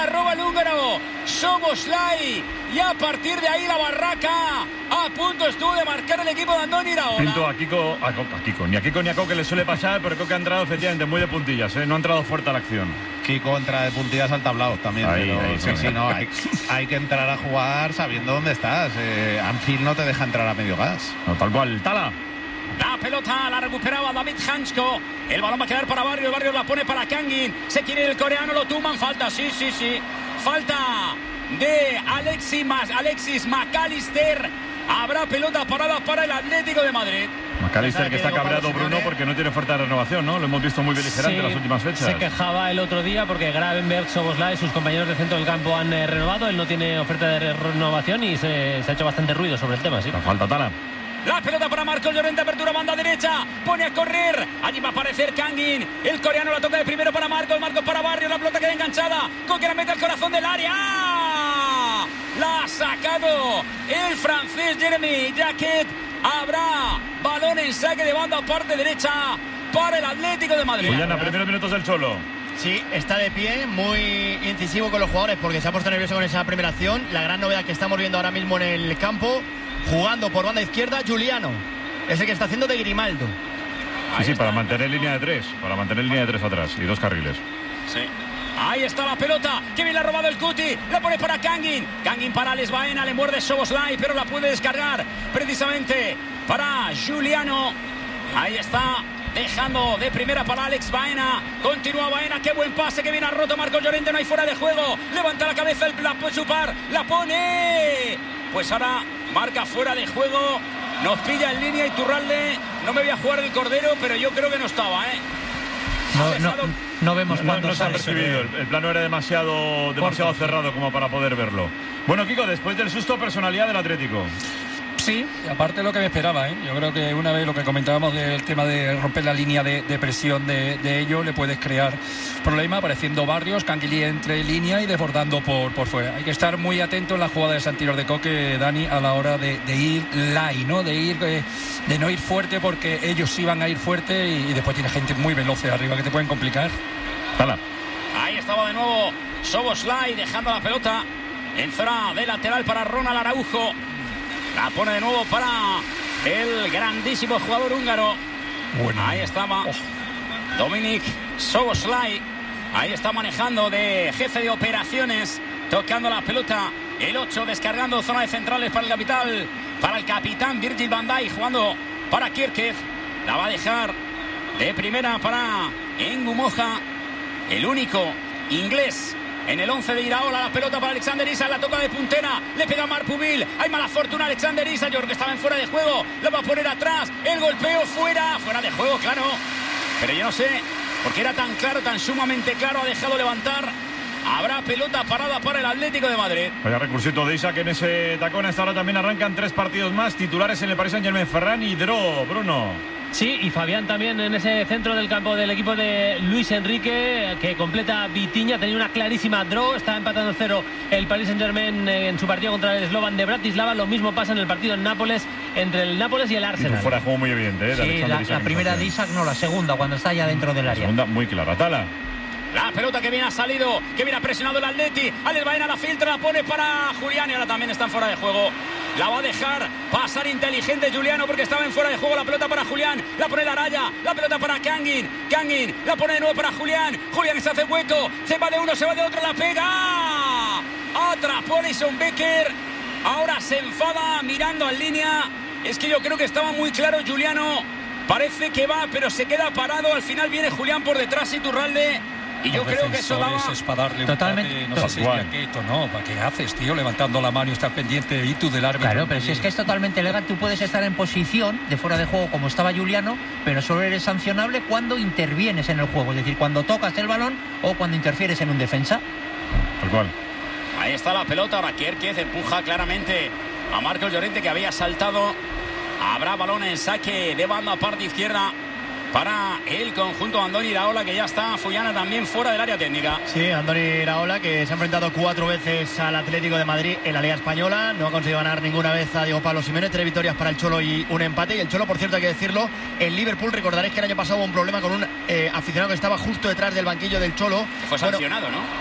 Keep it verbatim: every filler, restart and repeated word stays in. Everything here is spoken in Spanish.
la roba el húngaro Szoboszlai, y a partir de ahí la barraca a punto estuvo de marcar el equipo de Andoni Iraola. Pinto a Kiko, a, a Kiko, ni a Kiko ni a Coque le suele pasar, pero creo que ha entrado efectivamente muy de puntillas, ¿eh? No ha entrado fuerte a la acción. Kiko entra de puntillas al tablao también. Ahí, pero, ahí, sí, sí, sí, no, hay, hay que entrar a jugar sabiendo dónde estás. Eh, Anfield no te deja entrar a medio gas. No, tal cual. Tala. La pelota la recuperaba David Hansko. El balón va a quedar para Barrios. Barrios la pone para Kangin. Se quiere el coreano, lo tuman. Falta, sí, sí, sí. Falta de Alexis, Alexis McAllister. Habrá pelota parada para el Atlético de Madrid. McAllister, que está cabreado, Bruno, porque no tiene oferta de renovación, ¿no? Lo hemos visto muy beligerante en sí, las últimas fechas. Se quejaba el otro día porque Gravenberch, Szoboszlai, sus compañeros de centro del campo han eh, renovado. Él no tiene oferta de renovación y se, se ha hecho bastante ruido sobre el tema, sí. La falta, Tala. La pelota para Marcos Llorente, apertura banda derecha, pone a correr, allí va a aparecer Kangin, el coreano la toca de primero para Marcos, Marcos para Barrios, la pelota queda enganchada, Coque la mete al corazón del área, la ha sacado el francés Jeremy Jacquet. Habrá balón en saque de banda parte derecha para el Atlético de Madrid. Juliana, primeros minutos del Cholo. Sí, está de pie, muy incisivo con los jugadores porque se ha puesto nervioso con esa primera acción. La gran novedad que estamos viendo ahora mismo en el campo, jugando por banda izquierda, Giuliano, es el que está haciendo de Grimaldo. Sí, sí, para mantener línea de tres, para mantener línea de tres atrás y dos carriles. Sí. Ahí está la pelota, que bien la ha robado el Cuti, la pone para Kangin, Kangin para Alex Baena, le muerde Szoboszlai, pero la puede descargar precisamente para Giuliano. Ahí está, dejando de primera para Alex Baena, continúa Baena, qué buen pase, que bien ha roto Marcos Llorente, no hay fuera de juego, levanta la cabeza, el, la puede chupar, la pone, pues ahora marca fuera de juego, nos pilla en línea Iturralde, no me voy a jugar el cordero, pero yo creo que no estaba, ¿eh? No, no, no vemos no, cuándo no se ha sale. percibido. El, el plano era demasiado, demasiado cerrado como para poder verlo. Bueno, Kiko, después del susto, personalidad del Atlético. Sí, aparte de lo que me esperaba, ¿eh? Yo creo que una vez lo que comentábamos del tema de romper la línea de, de presión de, de ellos, le puedes crear problemas, apareciendo Barrios, Canguilí entre línea y desbordando por, por fuera. Hay que estar muy atento en la jugada de Santiago de Coque, Dani, a la hora de, de ir light, ¿no? De ir, eh, de no ir fuerte, porque ellos sí van a ir fuerte y, y después tiene gente muy veloz arriba que te pueden complicar. Tala. Ahí estaba de nuevo Szoboszlai dejando la pelota en zona de lateral para Ronald Araujo. La pone de nuevo para el grandísimo jugador húngaro. Bueno. Ahí estaba oh. Dominik Szoboszlai. Ahí está manejando de jefe de operaciones, tocando la pelota. El ocho descargando zona de centrales para el capital, para el capitán Virgil van Dijk, jugando para Kirkev. La va a dejar de primera para Engumoja, el único inglés en el once de Iraola. La pelota para Alexander Isak, la toca de puntera, le pega Marpubil, hay mala fortuna Alexander Isak, yo creo que estaba en fuera de juego, la va a poner atrás, el golpeo fuera, fuera de juego, claro, pero yo no sé, porque era tan claro, tan sumamente claro, ha dejado levantar. Habrá pelota parada para el Atlético de Madrid. Vaya recursito de Isak en ese tacón. Hasta ahora también arrancan tres partidos más, titulares en el Paris Saint-Germain, Ferran y Dro, Bruno. Sí, y Fabián también en ese centro del campo del equipo de Luis Enrique, que completa Vitinha, tenía una clarísima draw, está empatando cero el Paris Saint-Germain en su partido contra el Slovan de Bratislava. Lo mismo pasa en el partido en Nápoles, entre el Nápoles y el Arsenal. Y fuera de juego muy evidente, ¿eh? Sí, la, la primera de Isak, no, la segunda, cuando está ya dentro del área. La segunda muy clara. Tala. La pelota que bien ha salido, que bien ha presionado el Atleti. Alex Baena la filtra, la pone para Julián y ahora también está en fuera de juego. La va a dejar pasar inteligente Giuliano porque estaba en fuera de juego. La pelota para Julián, la pone la raya, la pelota para Kangin. Kangin la pone de nuevo para Julián. Julián se hace hueco, se va de uno, se va de otro, la pega. Atrapó Alison Becker. Ahora se enfada mirando en línea. Es que yo creo que estaba muy claro Giuliano. Parece que va, pero se queda parado. Al final viene Julián por detrás, Iturralde. Y yo creo que eso daba... Es para darle totalmente. Un no sé si es que esto no. ¿Para qué haces, tío? Levantando la mano y estar pendiente y tú del árbitro. Claro, pero si es que es totalmente legal, tú puedes estar en posición de fuera de juego como estaba Giuliano, pero solo eres sancionable cuando intervienes en el juego. Es decir, cuando tocas el balón o cuando interfieres en un defensa. Tal cual. Ahí está la pelota. Ahora Kierkez empuja claramente a Marcos Llorente, que había saltado. Habrá balón en saque de banda parte izquierda para el conjunto de Andoni Iraola, que ya está Fullana también fuera del área técnica. Sí, Andoni Iraola, que se ha enfrentado cuatro veces al Atlético de Madrid en la Liga Española, no ha conseguido ganar ninguna vez a Diego Pablo Simeone, tres victorias para el Cholo y un empate. Y el Cholo, por cierto, hay que decirlo, en Liverpool, recordaréis que el año pasado hubo un problema con un eh, aficionado que estaba justo detrás del banquillo del Cholo. Fue sancionado, bueno, ¿no?